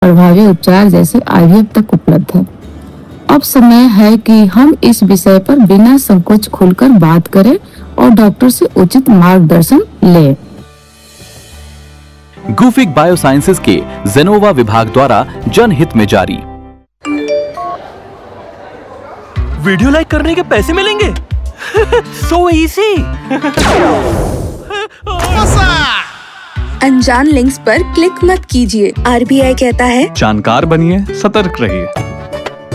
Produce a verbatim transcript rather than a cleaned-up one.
प्रभावी उपचार जैसे आईवीएफ तक उपलब्ध है। अब समय है कि हम इस विषय पर बिना संकोच खुलकर बात करें और डॉक्टर से उचित मार्गदर्शन लें। गुफिक बायोसाइंसेज के जेनोवा विभाग द्वारा जनहित में जारी। वीडियो लाइक करने के पैसे मिलेंगे? So easy. अनजान लिंक्स पर क्लिक मत कीजिए। आरबीआई कहता है जानकार बनिए, सतर्क रहिए।